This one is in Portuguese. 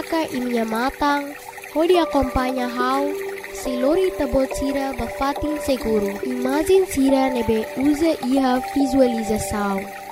Saka e minha matang, onde acompanha how, se lori tabot sira bafatin seguro. Imagem sira nebe usa iha visualização.